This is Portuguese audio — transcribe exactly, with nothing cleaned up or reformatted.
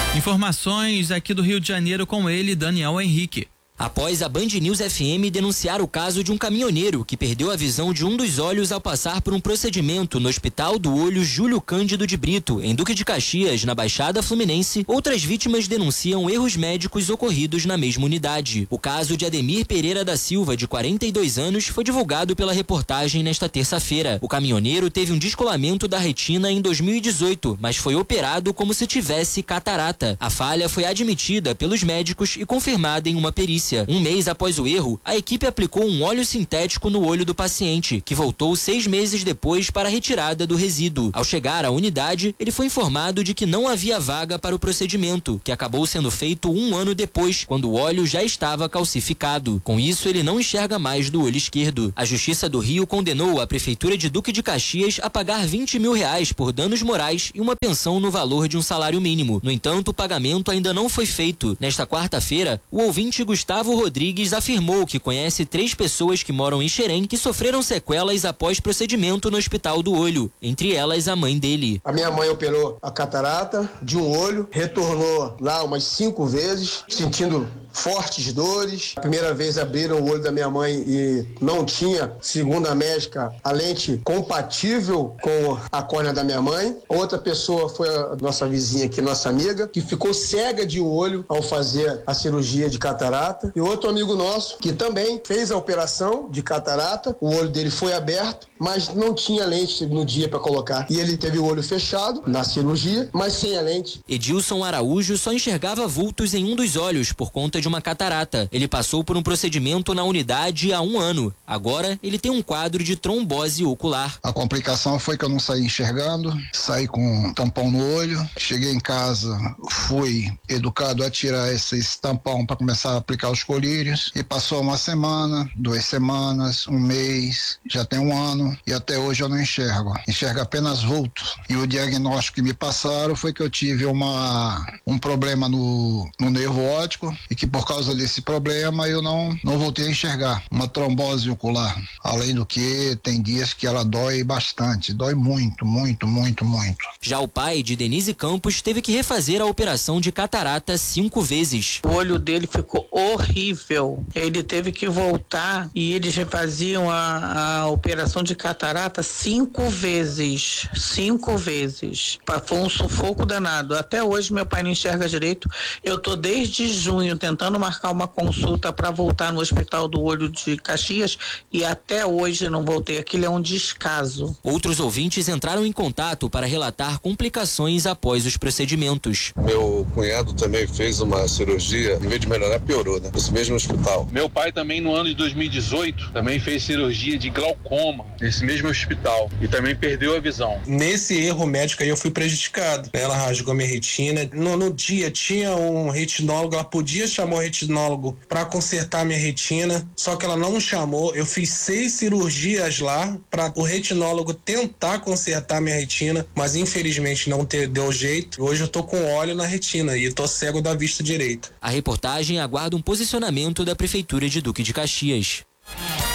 Informações aqui do Rio de Janeiro com ele, Daniel Henrique. Após a Band News F M denunciar o caso de um caminhoneiro que perdeu a visão de um dos olhos ao passar por um procedimento no Hospital do Olho Júlio Cândido de Brito, em Duque de Caxias, na Baixada Fluminense, outras vítimas denunciam erros médicos ocorridos na mesma unidade. O caso de Ademir Pereira da Silva, de quarenta e dois anos, foi divulgado pela reportagem nesta terça-feira. O caminhoneiro teve um descolamento da retina em dois mil e dezoito, mas foi operado como se tivesse catarata. A falha foi admitida pelos médicos e confirmada em uma perícia. Um mês após o erro, a equipe aplicou um óleo sintético no olho do paciente, que voltou seis meses depois para a retirada do resíduo. Ao chegar à unidade, ele foi informado de que não havia vaga para o procedimento, que acabou sendo feito um ano depois, quando o óleo já estava calcificado. Com isso, ele não enxerga mais do olho esquerdo. A Justiça do Rio condenou a Prefeitura de Duque de Caxias a pagar vinte mil reais por danos morais e uma pensão no valor de um salário mínimo. No entanto, o pagamento ainda não foi feito. Nesta quarta-feira, o ouvinte Gustavo Rodrigues afirmou que conhece três pessoas que moram em Xerém que sofreram sequelas após procedimento no Hospital do Olho, entre elas a mãe dele. A minha mãe operou a catarata de um olho, retornou lá umas cinco vezes, sentindo fortes dores. A primeira vez abriram o olho da minha mãe e não tinha, segundo a médica, a lente compatível com a córnea da minha mãe. Outra pessoa foi a nossa vizinha aqui, nossa amiga, que ficou cega de um olho ao fazer a cirurgia de catarata. E outro amigo nosso que também fez a operação de catarata, o olho dele foi aberto, mas não tinha lente no dia para colocar. E ele teve o olho fechado na cirurgia, mas sem a lente. Edilson Araújo só enxergava vultos em um dos olhos por conta de uma catarata. Ele passou por um procedimento na unidade há um ano. Agora, ele tem um quadro de trombose ocular. A complicação foi que eu não saí enxergando, saí com um tampão no olho. Cheguei em casa, fui educado a tirar esse tampão para começar a aplicar os colírios. E passou uma semana, duas semanas, um mês, já tem um ano e até hoje eu não enxergo. Enxergo apenas vultos. E o diagnóstico que me passaram foi que eu tive uma, um problema no, no nervo óptico e que por causa desse problema eu não, não voltei a enxergar. Uma trombose ocular. Além do que, tem dias que ela dói bastante. Dói muito, muito, muito, muito. Já o pai de Denise Campos teve que refazer a operação de catarata cinco vezes. O olho dele ficou horrível. Ele teve que voltar e eles refaziam a, a operação de catarata cinco vezes. Cinco vezes. Foi um sufoco danado. Até hoje meu pai não enxerga direito. Eu tô desde junho tentando marcar uma consulta para voltar no Hospital do Olho de Caxias e até hoje não voltei. Aquilo é um descaso. Outros ouvintes entraram em contato para relatar complicações após os procedimentos. Meu cunhado também fez uma cirurgia, em vez de melhorar, piorou, né? Nesse mesmo hospital. Meu pai também, no ano de dois mil e dezoito, também fez cirurgia de glaucoma nesse mesmo hospital e também perdeu a visão. Nesse erro médico aí eu fui prejudicado. Ela rasgou minha retina. No, no dia tinha um retinólogo, ela podia chamar o retinólogo para consertar minha retina, só que ela não chamou. Eu fiz seis cirurgias lá para o retinólogo tentar consertar minha retina, mas infelizmente não te, deu jeito. Hoje eu tô com óleo na retina e tô cego da vista direita. A reportagem aguarda um posicionamento da Prefeitura de Duque de Caxias.